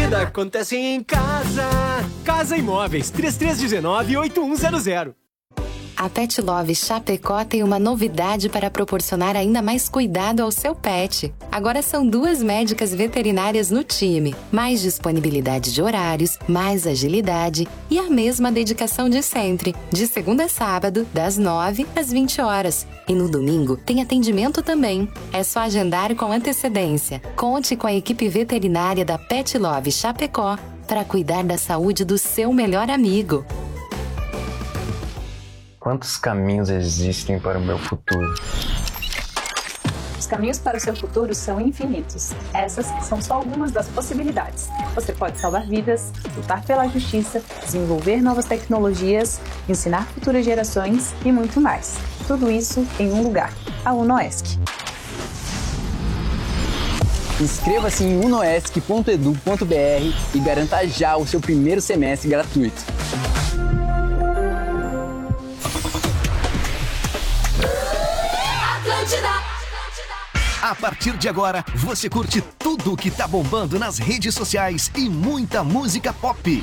vida acontece em casa. Casa Imóveis, 3319-8100. A Pet Love Chapecó tem uma novidade para proporcionar ainda mais cuidado ao seu pet. Agora são 2 médicas veterinárias no time, mais disponibilidade de horários, mais agilidade e a mesma dedicação de sempre, de segunda a sábado, das 9 às 20 horas. E no domingo tem atendimento também. É só agendar com antecedência. Conte com a equipe veterinária da Pet Love Chapecó para cuidar da saúde do seu melhor amigo. Quantos caminhos existem para o meu futuro? Os caminhos para o seu futuro são infinitos. Essas são só algumas das possibilidades. Você pode salvar vidas, lutar pela justiça, desenvolver novas tecnologias, ensinar futuras gerações e muito mais. Tudo isso em um lugar, a UNOESC. Inscreva-se em unoesc.edu.br e garanta já o seu primeiro semestre gratuito. A partir de agora, você curte tudo que tá bombando nas redes sociais e muita música pop.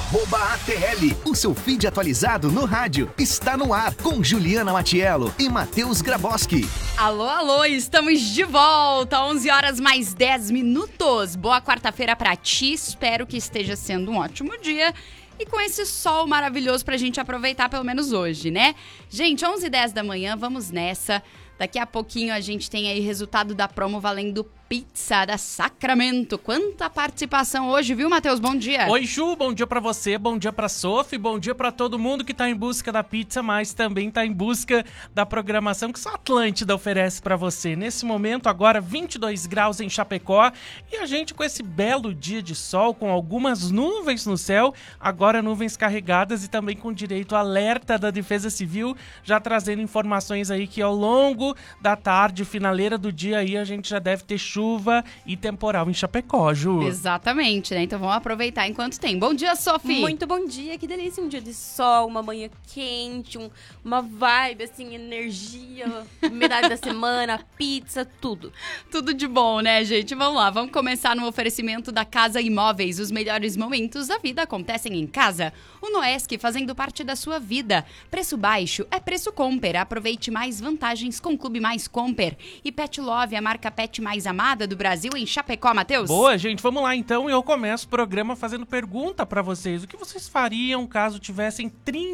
@ATL, o seu feed atualizado no rádio, está no ar com Juliana Matiello e Matheus Graboski. Alô, alô, estamos de volta, 11 horas mais 10 minutos. Boa quarta-feira pra ti, espero que esteja sendo um ótimo dia. E com esse sol maravilhoso pra gente aproveitar pelo menos hoje, né? Gente, 11h10 da manhã, vamos nessa. Daqui a pouquinho a gente tem aí resultado da promo valendo pizza da Sacramento. Quanta participação hoje, viu, Matheus? Bom dia. Oi, Ju, bom dia pra você, bom dia pra Sophie, bom dia pra todo mundo que tá em busca da pizza, mas também tá em busca da programação que só a Atlântida oferece pra você. Nesse momento, agora 22 graus em Chapecó e a gente com esse belo dia de sol, com algumas nuvens no céu, agora nuvens carregadas e também com direito a alerta da Defesa Civil, já trazendo informações aí que ao longo da tarde, finaleira do dia aí, a gente já deve ter chuva e temporal em Chapecó, Ju. Exatamente, né? Então vamos aproveitar enquanto tem. Bom dia, Sophie! Muito bom dia, que delícia, um dia de sol, uma manhã quente, uma vibe, assim, energia, metade da semana, pizza, tudo. Tudo de bom, né, gente? Vamos lá, vamos começar no oferecimento da Casa Imóveis. Os melhores momentos da vida acontecem em casa. O Noesc fazendo parte da sua vida. Preço baixo é preço Comper. Aproveite mais vantagens com o Clube Mais Comper. E Pet Love, a marca pet mais amada do Brasil em Chapecó, Matheus. Boa, gente, vamos lá então. Eu começo o programa fazendo pergunta pra vocês. O que vocês fariam caso tivessem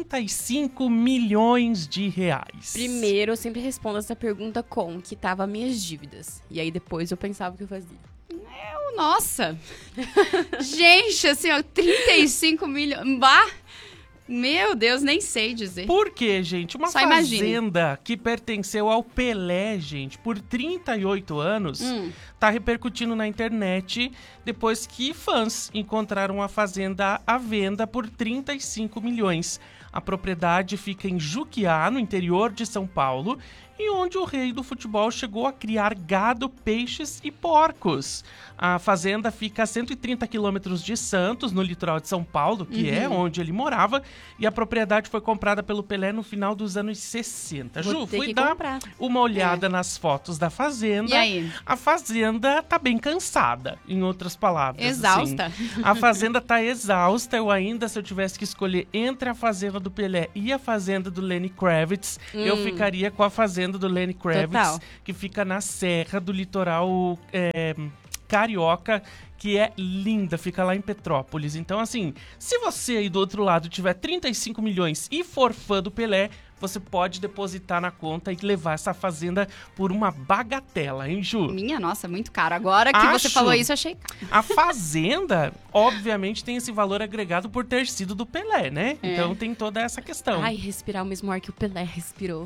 35 milhões de reais? Primeiro, eu sempre respondo essa pergunta com que tava minhas dívidas. E aí depois eu pensava o que eu fazia. Nossa! Gente, assim, ó, 35 milhões... Bah! Meu Deus, nem sei dizer. Por quê, gente? Uma Só fazenda imagine. que pertenceu ao Pelé, gente, por 38 anos, tá repercutindo na internet depois que fãs encontraram a fazenda à venda por 35 milhões. A propriedade fica em Juquiá, no interior de São Paulo, e onde o rei do futebol chegou a criar gado, peixes e porcos. A fazenda fica a 130 quilômetros de Santos, no litoral de São Paulo, que é onde ele morava, e a propriedade foi comprada pelo Pelé no final dos anos 60. Ju, fui dar uma olhada nas fotos da fazenda. E aí? A fazenda tá bem cansada, em outras palavras. Exausta. Assim. A fazenda tá exausta. Eu ainda, se eu tivesse que escolher entre a fazenda do Pelé e a fazenda do Lenny Kravitz, eu ficaria com a fazenda do Lenny Kravitz, Total. que fica na serra do litoral carioca, que é linda, fica lá em Petrópolis. Então, assim, se você aí do outro lado tiver 35 milhões e for fã do Pelé, você pode depositar na conta e levar essa fazenda por uma bagatela, hein, Ju? Minha nossa, muito caro. Agora que você falou isso, eu achei caro. A fazenda, obviamente, tem esse valor agregado por ter sido do Pelé, né? Então tem toda essa questão. Ai, respirar o mesmo ar que o Pelé respirou.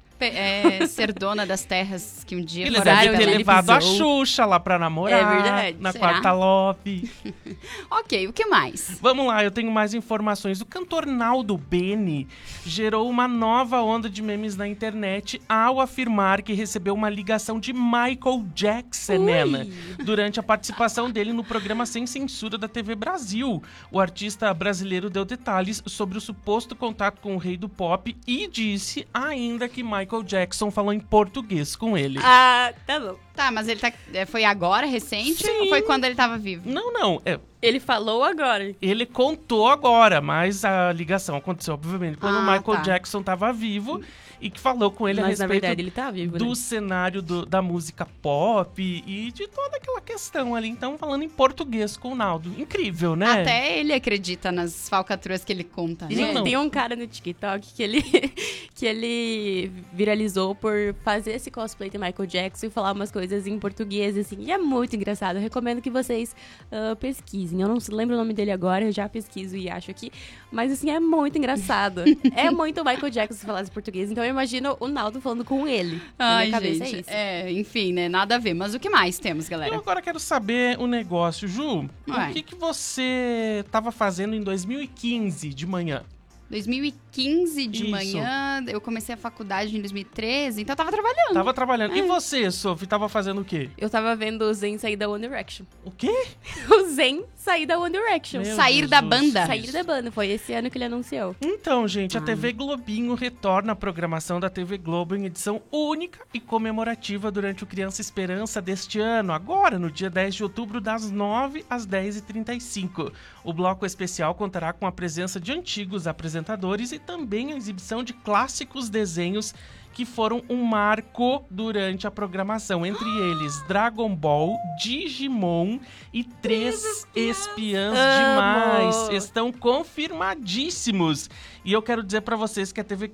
Ser dona das terras que um dia Ele foram deve ter dele. levado a Xuxa lá pra namorar. É verdade. Na Será? quarta love. Ok, o que mais? Vamos lá, eu tenho mais informações. O cantor Naldo Bene gerou uma nova onda de memes na internet ao afirmar que recebeu uma ligação de Michael Jackson, Nena, durante a participação dele no programa Sem Censura da TV Brasil. O artista brasileiro deu detalhes sobre o suposto contato com o rei do pop e disse ainda que Michael Jackson falou em português com ele. Ah, tá bom. Tá, mas ele foi agora, recente? Sim. Ou foi quando ele tava vivo? Não. Ele falou agora. Ele contou agora, mas a ligação aconteceu, obviamente, quando o Michael Jackson estava vivo e que falou com ele a respeito na verdade, ele tá vivo, do cenário da música pop e de toda aquela questão ali. Então, falando em português com o Naldo. Incrível, né? Até ele acredita nas falcatruas que ele conta, né? Gente, tem um cara no TikTok que ele viralizou por fazer esse cosplay de Michael Jackson e falar umas coisas em português, assim. E é muito engraçado. Eu recomendo que vocês pesquisem. Eu não lembro o nome dele agora, eu já pesquiso e acho aqui. Mas, assim, é muito engraçado. É muito Michael Jackson se falasse português. Então, eu imagino o Naldo falando com ele. Ai, na minha cabeça gente, é isso. enfim, né? Nada a ver. Mas o que mais temos, galera? Eu agora quero saber um negócio. Ju, Uai. o que você estava fazendo em 2015 de manhã? 2015 de Isso. manhã, eu comecei a faculdade em 2013, então eu tava trabalhando. Tava trabalhando. E você, Sophie, tava fazendo o quê? Eu tava vendo o Zen sair da One Direction. O quê? O Zen sair da One Direction. Meu Sair da Jesus. banda. Sair da banda. Foi esse ano que ele anunciou. Então, gente, a TV Globinho retorna à programação da TV Globo em edição única e comemorativa durante o Criança Esperança deste ano, agora, no dia 10 de outubro, das 9 às 10h35. O bloco especial contará com a presença de antigos apresentadores e também a exibição de clássicos desenhos que foram um marco durante a programação. Entre eles, Dragon Ball, Digimon e 3 Espiãs Demais. Estão confirmadíssimos. E eu quero dizer pra vocês que a TV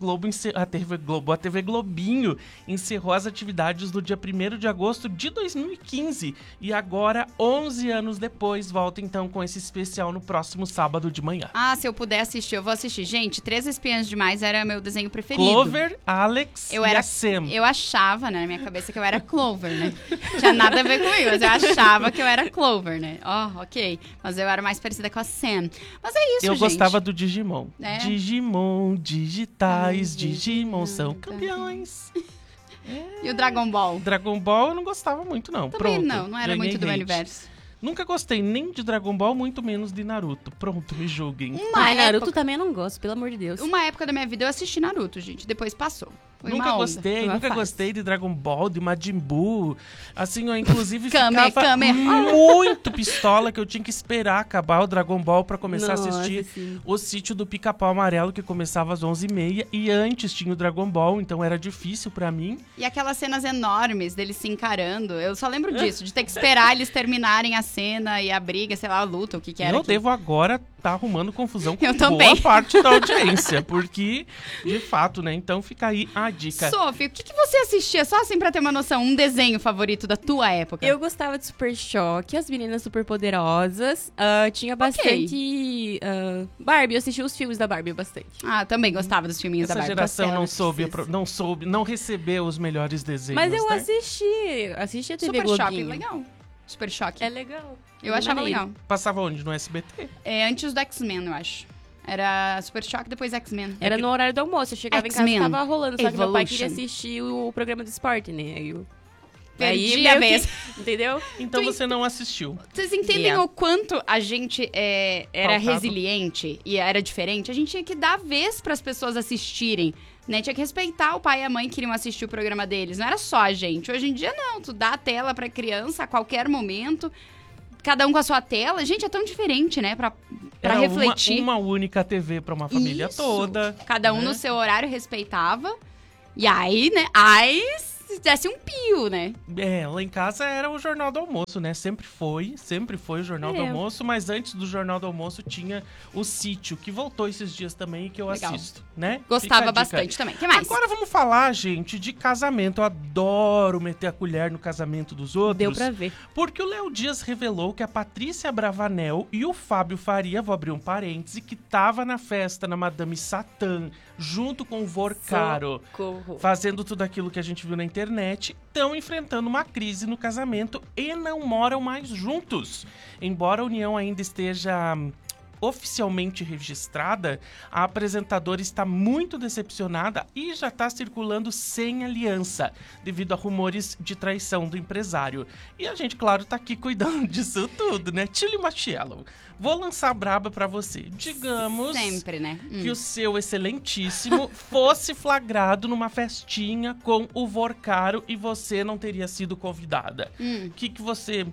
Globinho encerrou as atividades no dia 1º de agosto de 2015. E agora, 11 anos depois, volta então com esse especial no próximo sábado de manhã. Ah, se eu puder assistir, eu vou assistir. Gente, 3 Espiãs Demais era meu desenho preferido. Clover, Alex Eu e era a Sam. Eu achava, né, na minha cabeça que eu era Clover, né? Tinha nada a ver comigo, mas eu achava que eu era Clover, né? Ó, ok. Mas eu era mais parecida com a Sam. Mas é isso, Eu gente. gostava do Digimon. É? Digimon, digitais, Digimon são campeões. E o Dragon Ball? Dragon Ball eu não gostava muito, não. Também Pronto, não era ganhei muito do meu hate. universo. Nunca gostei nem de Dragon Ball, muito menos de Naruto. Pronto, me julguem. Naruto também não gosto, pelo amor de Deus. Uma época da minha vida eu assisti Naruto, gente. Depois passou. Foi Nunca uma onda. gostei, Foi uma nunca fase. gostei de Dragon Ball, de Majin Buu. Assim, eu inclusive Kame, ficava Kame. muito pistola que eu tinha que esperar acabar o Dragon Ball pra começar a Nossa, assistir sim. o Sítio do Pica-Pau Amarelo, que começava às 11h30. E antes tinha o Dragon Ball, então era difícil pra mim. E aquelas cenas enormes deles se encarando. Eu só lembro disso, de ter que esperar eles terminarem a cena e a briga, sei lá, a luta, o que era. Eu aquilo. devo agora tá arrumando confusão com Eu boa também. parte da audiência, porque, de fato, né? Então fica aí a dica. Sophie, o que você assistia? Só assim pra ter uma noção, um desenho favorito da tua época. Eu gostava de Super Choque, As Meninas Superpoderosas. Tinha bastante Barbie, eu assistia os filmes da Barbie bastante. Ah, também gostava dos filminhos da Essa Barbie. geração não Princesa. soube, não recebeu os melhores desenhos. Mas eu né? assisti a TV Super Choque, Globinho. legal. Super Choque. É legal. Eu achava maneiro. legal. Passava onde? No SBT? É, antes do X-Men, eu acho. Era Super Choque, depois X-Men. Era no horário do almoço, eu chegava em casa e X-Men. tava rolando, só que meu pai Evolution. queria assistir o programa do esporte, né? Aí eu... Perdi Aí a meio vez. que- entendeu? Então você não assistiu. Vocês entendem Yeah. o quanto a gente era Faltava. resiliente e era diferente? A gente tinha que dar vez para as pessoas assistirem, né? Tinha que respeitar o pai e a mãe que queriam assistir o programa deles. Não era só a gente. Hoje em dia, não. Tu dá a tela pra criança a qualquer momento, cada um com a sua tela. Gente, é tão diferente, né? Pra Era refletir. uma única TV pra uma família Isso. toda. Cada um né? no seu horário respeitava. E aí, né? Aí se desse um pio, né? É, lá em casa era o Jornal do Almoço, né? Sempre foi o Jornal do Almoço, mas antes do Jornal do Almoço tinha o Sítio, que voltou esses dias também e que eu Legal. assisto, né? Gostava Fica a dica. bastante também. O que mais? Agora vamos falar, gente, de casamento. Eu adoro meter a colher no casamento dos outros. Deu pra ver. Porque o Léo Dias revelou que a Patrícia Bravanel e o Fábio Faria, vou abrir um parêntese, que tava na festa na Madame Satã, junto com o Vorcaro, Socorro. fazendo tudo aquilo que a gente viu na internet, estão enfrentando uma crise no casamento e não moram mais juntos. Embora a união ainda esteja oficialmente registrada, a apresentadora está muito decepcionada e já está circulando sem aliança, devido a rumores de traição do empresário. E a gente, claro, tá aqui cuidando disso tudo, né? Tilly Machiello, vou lançar a braba pra você. Digamos Sempre, né? que o seu excelentíssimo fosse flagrado numa festinha com o Vorcaro e você não teria sido convidada. O que você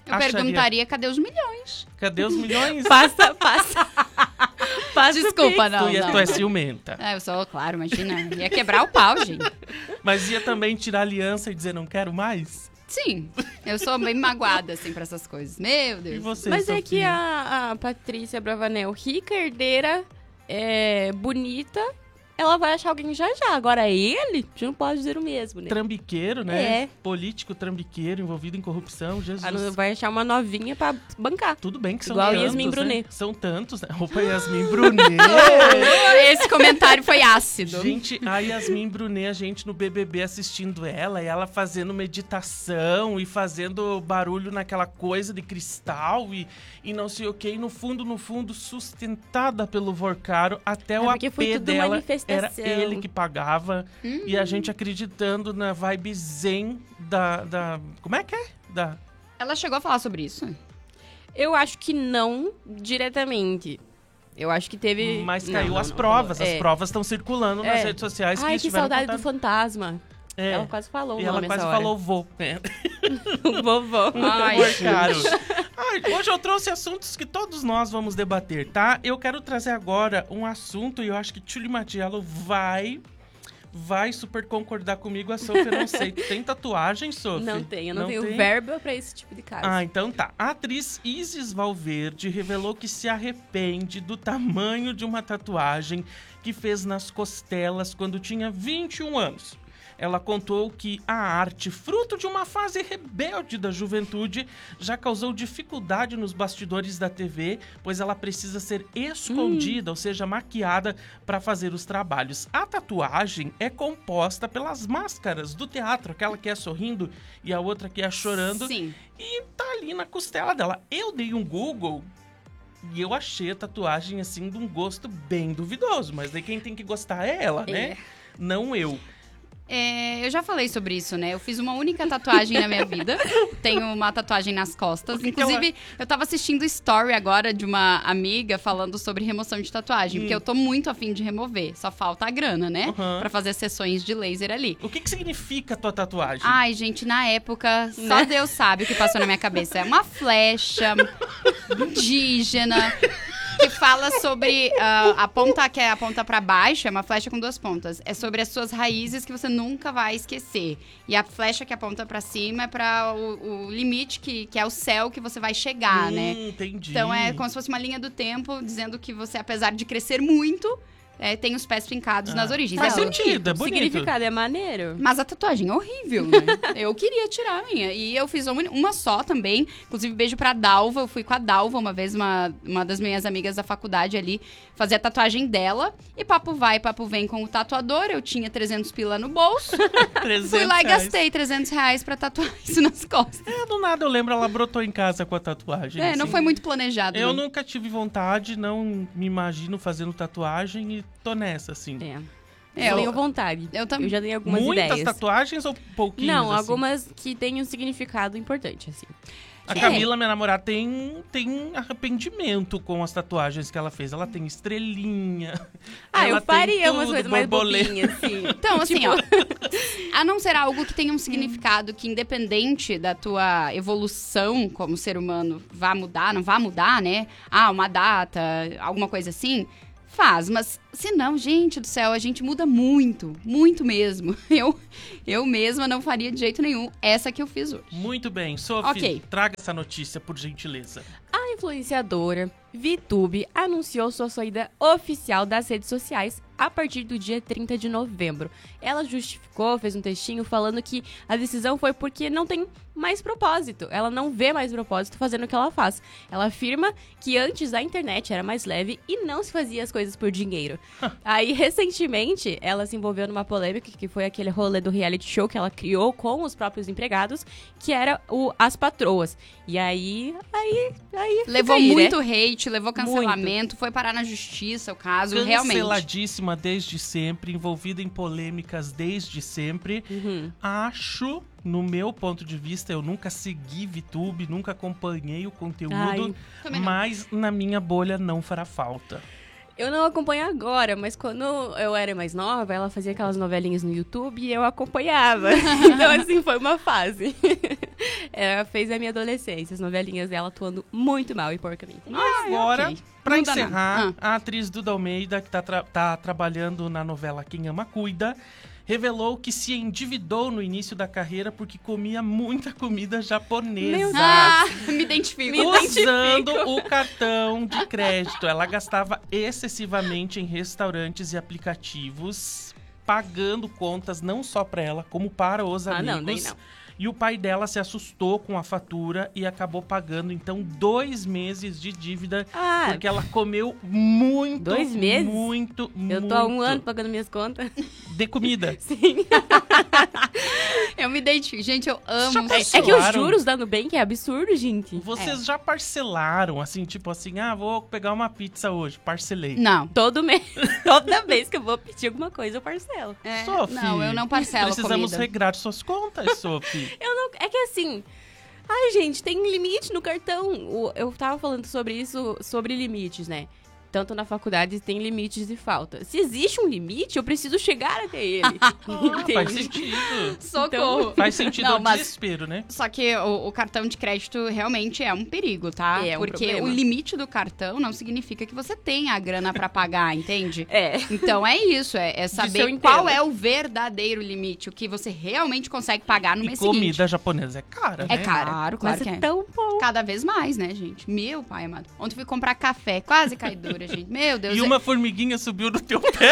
Eu perguntaria, cadê os milhões? Cadê os milhões? Passa Desculpa, não. Tu é ciumenta. Eu sou, claro, imagina. Ia quebrar o pau, gente. Mas ia também tirar aliança e dizer, não quero mais? Sim, eu sou bem magoada, assim, pra essas coisas. Meu Deus. E você, Mas é Sofia? que a Patrícia Bravanel, rica, herdeira, bonita, ela vai achar alguém já. Agora ele, a gente não pode dizer o mesmo, né? Trambiqueiro, né? É. Político trambiqueiro, envolvido em corrupção, Jesus. Ela vai achar uma novinha pra bancar. Tudo bem que são Igual tantos, Yasmin Brunet. né? São tantos, né? Opa, Yasmin Brunet! Esse comentário foi ácido. Gente, a Yasmin Brunet, a gente no BBB assistindo ela, e ela fazendo meditação e fazendo barulho naquela coisa de cristal e não sei o que. E no fundo, sustentada pelo Vorcaro, até o porque AP foi tudo dela manifestação. era ele que pagava. E a gente acreditando na vibe zen da... Como é que é? Ela chegou a falar sobre isso? Eu acho que não diretamente. Eu acho que teve... Mas caiu Não, as não provas. falou. As provas estão circulando nas redes sociais. Ai, que estiveram saudade contando. do fantasma. É. Ela quase falou o E ela nome quase essa hora. falou vô. É. O vovô. Ai, Vorcaro. Hoje eu trouxe assuntos que todos nós vamos debater, tá? Eu quero trazer agora um assunto e eu acho que Tchuli Matiello vai super concordar comigo. A Sophie, eu não sei. Tem tatuagem, Sophie? Não tenho, eu não tenho tem? verba pra esse tipo de caso. Ah, então tá. A atriz Isis Valverde revelou que se arrepende do tamanho de uma tatuagem que fez nas costelas quando tinha 21 anos. Ela contou que a arte, fruto de uma fase rebelde da juventude, já causou dificuldade nos bastidores da TV, pois ela precisa ser escondida, ou seja, maquiada para fazer os trabalhos. A tatuagem é composta pelas máscaras do teatro, aquela que é sorrindo e a outra que é chorando. Sim. E tá ali na costela dela. Eu dei um Google e eu achei a tatuagem, assim, de um gosto bem duvidoso. Mas daí quem tem que gostar é ela, né? Não eu. Eu já falei sobre isso, né? Eu fiz uma única tatuagem na minha vida. Tenho uma tatuagem nas costas. Inclusive, eu tava assistindo story agora de uma amiga falando sobre remoção de tatuagem. Porque eu tô muito afim de remover. Só falta a grana, né? Pra fazer sessões de laser ali. O que significa a tua tatuagem? Ai, gente, na época, só Deus sabe o que passou na minha cabeça. É uma flecha indígena que fala sobre a ponta, que é a ponta pra baixo, é uma flecha com duas pontas. É sobre as suas raízes que você nunca vai esquecer. E a flecha que aponta pra cima é pra o limite, que é o céu que você vai chegar, né? Entendi. Então é como se fosse uma linha do tempo dizendo que você, apesar de crescer muito, tem os pés fincados nas origens. Faz É sentido, é O bonito. significado é maneiro. mas a tatuagem é horrível, né? Eu queria tirar a minha. E eu fiz uma só também. Inclusive, beijo pra Dalva. Eu fui com a Dalva uma vez, uma das minhas amigas da faculdade ali, fazer a tatuagem dela. E papo vai, papo vem com o tatuador. Eu tinha 300 pila no bolso. 300 Fui lá e reais. gastei 300 reais pra tatuar isso nas costas. Do nada eu lembro, ela brotou em casa com a tatuagem. Não assim. foi muito planejado. Eu não. nunca tive vontade, não me imagino fazendo tatuagem e tô nessa, assim. Eu tenho vontade. Eu também. Eu já dei algumas Muitas ideias. tatuagens ou pouquinhas? Não, assim? algumas que têm um significado importante, assim. A Camila, minha namorada, tem arrependimento com as tatuagens que ela fez. Ela tem estrelinha. Ah, ela eu faria tem umas tudo, coisas mais borboleta. bobinhas, assim. Então, assim, ó. A não ser algo que tenha um significado que, independente da tua evolução como ser humano, vá mudar, não vá mudar, né? Uma data, alguma coisa assim, faz. Mas, se não, gente do céu, a gente muda muito, muito mesmo. Eu mesma não faria de jeito nenhum essa que eu fiz hoje. Muito bem. Sophie, Ok. traga essa notícia, por gentileza. A influenciadora VTube anunciou sua saída oficial das redes sociais a partir do dia 30 de novembro. Ela justificou, fez um textinho falando que a decisão foi porque não tem mais propósito. Ela não vê mais propósito fazendo o que ela faz. Ela afirma que antes a internet era mais leve e não se fazia as coisas por dinheiro. Aí, recentemente, ela se envolveu numa polêmica, que foi aquele rolê do reality show que ela criou com os próprios empregados, que era As Patroas. E aí Levou fica aí, muito né? hate, levou cancelamento, foi parar na justiça o caso, realmente. Canceladíssima desde sempre, envolvida em polêmicas desde sempre. Acho, no meu ponto de vista, eu nunca segui VTube, nunca acompanhei o conteúdo, também não. mas na minha bolha não fará falta. Eu não acompanho agora, mas quando eu era mais nova, ela fazia aquelas novelinhas no YouTube e eu acompanhava. Então, assim, foi uma fase. Ela fez a minha adolescência, as novelinhas dela atuando muito mal e porcamente. Agora, ok. pra Não dá encerrar, não. a atriz Duda Almeida, que tá trabalhando na novela Quem Ama Cuida, revelou que se endividou no início da carreira porque comia muita comida japonesa. Me identifico. Usando o cartão de crédito. Ela gastava excessivamente em restaurantes e aplicativos, pagando contas não só para ela, como para os amigos. Não, nem não. E o pai dela se assustou com a fatura e acabou pagando, então, 2 meses de dívida, porque ela comeu muito, 2 meses? muito. Eu tô há 1 ano pagando minhas contas. De comida. Sim. Eu me identifico. Gente, eu amo. É que os juros da Nubank é absurdo, gente. Vocês já parcelaram, assim, tipo assim, vou pegar uma pizza hoje, parcelei. Não. Todo mês. Toda vez que eu vou pedir alguma coisa, eu parcelo. Sophie, Não, eu não parcelo precisamos comida. regrar suas contas, Sophie. É que assim... Ai, gente, tem limite no cartão. Eu tava falando sobre isso, sobre limites, né? Tanto na faculdade tem limites e falta. Se existe um limite, eu preciso chegar até ele. Faz sentido. Socorro. Faz sentido Não, ao mas- desespero, né? Só que o cartão de crédito realmente é um perigo, tá? É um Porque problema. o limite do cartão não significa que você tenha a grana pra pagar, entende? É. Então é isso, é eu saber entendo. qual é o verdadeiro limite, o que você realmente consegue pagar no E mês comida seguinte. japonesa é cara, É né? caro, claro Mas que é é. tão bom. Cada vez mais, né, gente? Meu pai amado. Ontem fui comprar café, quase cai dura, gente. Meu Deus. E uma formiguinha subiu no teu pé.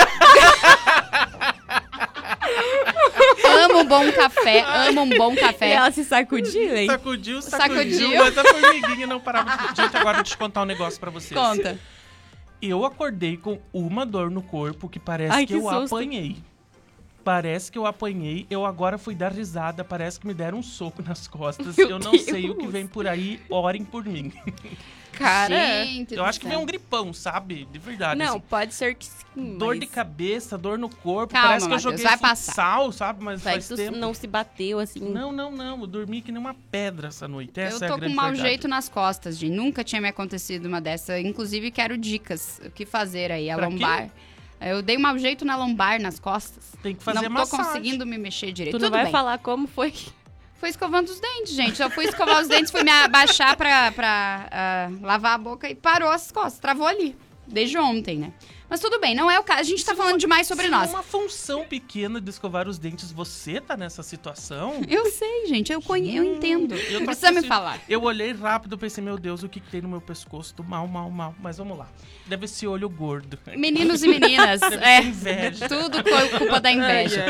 Amo um bom café, amo um bom E café. ela se sacudiu, hein? Sacudiu, Sacudiu. mas a formiguinha não parava. Gente, agora deixa eu contar um negócio pra vocês. Conta. Eu acordei com uma dor no corpo que parece Ai, que que eu susto. apanhei. Parece que eu apanhei, eu agora fui dar risada, parece que me deram um soco nas costas. Meu eu não Deus. sei o que vem por aí, orem por mim. Cara, gente Eu do acho que céu. vem um gripão, sabe? De verdade. Não, assim. pode ser que sim. Dor mas de cabeça, dor no corpo. Calma, parece que eu Matheus, joguei vai passar. futsal, sabe? Mas vai faz que tu tempo. não se bateu assim. Não. Eu dormi que nem uma pedra essa noite. Eu Essa é a tô com grande mau verdade. jeito nas costas, gente. Nunca tinha me acontecido uma dessa. Inclusive, quero dicas. O que fazer aí? A Pra lombar. Eu dei um mau jeito na lombar, nas costas. Tem que fazer Não tô massagem. conseguindo me mexer direito. Tu não Tudo vai bem. falar como foi. Foi escovando os dentes, gente. Eu fui escovar os dentes, fui me abaixar pra lavar a boca e parou as costas. Travou ali. Desde ontem, né? Mas tudo bem, não é o caso. A gente tá falando demais sobre Se nós. uma função pequena de escovar os dentes, você tá nessa situação? Eu sei, gente. Eu entendo. Eu Não tô precisa me assim, falar. Eu olhei rápido e pensei, meu Deus, o que tem no meu pescoço? Tô mal. Mas vamos lá. Deve ser olho gordo. Meninos e meninas, Deve é ser inveja. tudo culpa da inveja.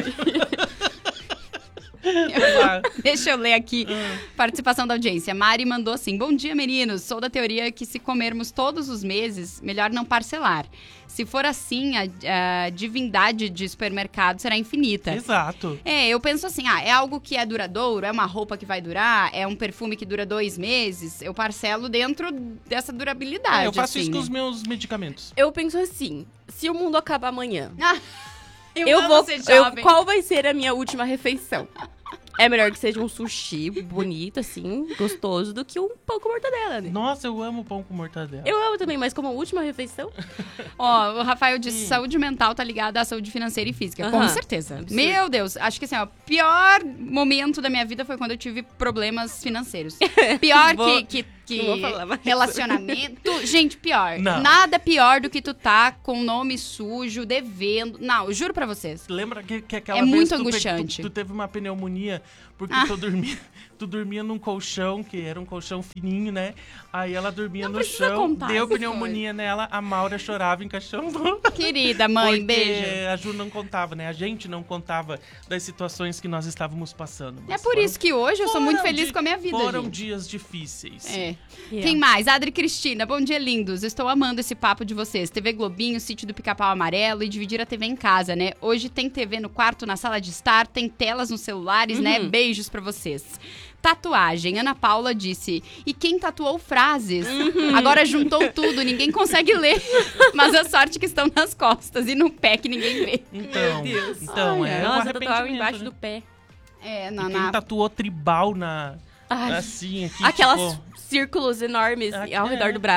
Deixa eu ler aqui. Participação da audiência. Mari mandou assim: bom dia, meninos. Sou da teoria que se comermos todos os meses, melhor não parcelar. Se for assim, a divindade de supermercado será infinita. Exato. Eu penso assim, é algo que é duradouro, é uma roupa que vai durar, é um perfume que dura 2 meses, eu parcelo dentro dessa durabilidade. Eu faço assim, isso com né? os meus medicamentos. Eu penso assim, se o mundo acabar amanhã, Eu amo vou. ser jovem. Qual vai ser a minha última refeição? É melhor que seja um sushi bonito, assim, gostoso, do que um pão com mortadela, né? Nossa, eu amo pão com mortadela. Eu amo também, mas como última refeição? Ó, o Rafael disse, saúde mental tá ligada à saúde financeira e física. Com Aham. certeza. Absurdo. Meu Deus, acho que assim, ó, pior momento da minha vida foi quando eu tive problemas financeiros. Pior que não vou falar mais. relacionamento. Gente, pior. Não. Nada pior do que tu tá com nome sujo, devendo. Não, eu juro pra vocês. Lembra que aquela É vez muito tu angustiante. tu teve uma pneumonia porque tu dormia num colchão, que era um colchão fininho, né? Aí ela dormia Não no precisa chão, contar deu essa pneumonia nela, a Maura chorava encaixando. Querida mãe, Porque beijo. a Ju não contava, né? A gente não contava das situações que nós estávamos passando. É Mas por isso que hoje eu sou muito foram feliz com a minha vida, Foram gente. dias difíceis. É. Yeah. Quem mais? Adri Cristina. Bom dia, lindos. Estou amando esse papo de vocês. TV Globinho, Sítio do Pica-Pau Amarelo e dividir a TV em casa, né? Hoje tem TV no quarto, na sala de estar, tem telas nos celulares, né? Beijos pra vocês. Tatuagem. Ana Paula disse, e quem tatuou frases? Agora juntou tudo, ninguém consegue ler. Mas a sorte que estão nas costas e no pé que ninguém vê. Então, então é um Nossa, eu tatuava arrependimento, embaixo né? do pé. É, E quem tatuou tribal na... Ai, assim, aqui, aquelas tipo... círculos enormes Aqui, ao redor é. do braço.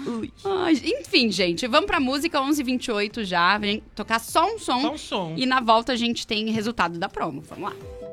Ai, enfim, gente, vamos pra música 11h28 já. Vem tocar só um som. Só um som. E na volta a gente tem resultado da promo. Vamos lá.